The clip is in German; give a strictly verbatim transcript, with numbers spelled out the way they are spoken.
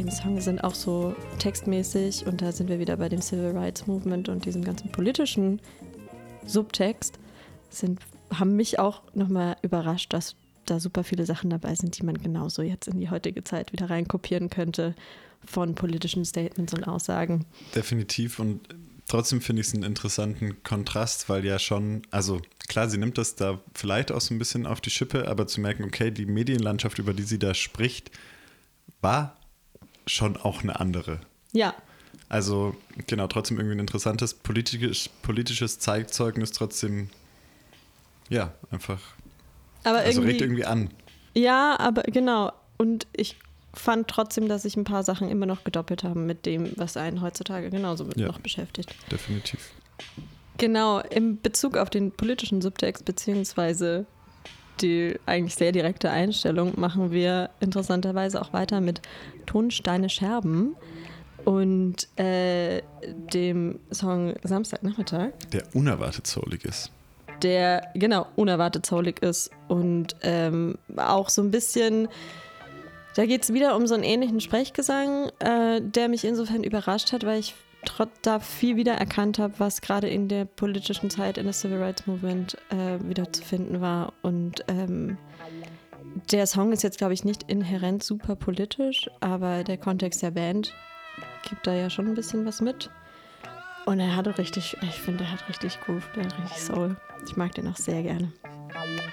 den Song sind auch so textmäßig, und da sind wir wieder bei dem Civil Rights Movement und diesem ganzen politischen Subtext, sind, haben mich auch nochmal überrascht, dass da super viele Sachen dabei sind, die man genauso jetzt in die heutige Zeit wieder reinkopieren könnte von politischen Statements und Aussagen. Definitiv, und trotzdem finde ich es einen interessanten Kontrast, weil ja schon, also klar, sie nimmt das da vielleicht auch so ein bisschen auf die Schippe, aber zu merken, okay, die Medienlandschaft, über die sie da spricht, war schon auch eine andere. Ja. Also genau, trotzdem irgendwie ein interessantes politisches, politisches Zeitzeugnis, trotzdem, ja, einfach, aber also irgendwie, regt irgendwie an. Ja, aber genau, und ich fand trotzdem, dass sich ein paar Sachen immer noch gedoppelt haben mit dem, was einen heutzutage genauso mit Ja, noch beschäftigt. Definitiv. Genau, in Bezug auf den politischen Subtext beziehungsweise die eigentlich sehr direkte Einstellung machen wir interessanterweise auch weiter mit Tonsteine Scherben und äh, dem Song Samstagnachmittag. Der unerwartet soulig ist. Der, genau, unerwartet soulig ist und ähm, auch so ein bisschen, da geht es wieder um so einen ähnlichen Sprechgesang, äh, der mich insofern überrascht hat, weil ich trotz da viel wieder erkannt habe, was gerade in der politischen Zeit in der Civil Rights Movement äh, wieder zu finden war. Und ähm, der Song ist jetzt, glaube ich, nicht inhärent super politisch, aber der Kontext der Band gibt da ja schon ein bisschen was mit. Und er hatte richtig, ich finde, er hat richtig Groove, der hat richtig Soul. Ich mag den auch sehr gerne.